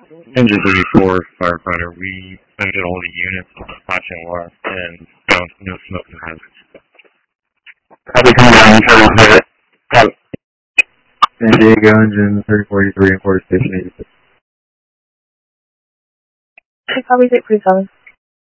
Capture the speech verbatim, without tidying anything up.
Engine thirty-four, firefighter. We entered all the units, flashing alarm, and found no smoke and hazards. Copy, come down, Charlie, Copy. San Diego, engine thirty forty-three and Port Station eighty-six. Copy, six three seven.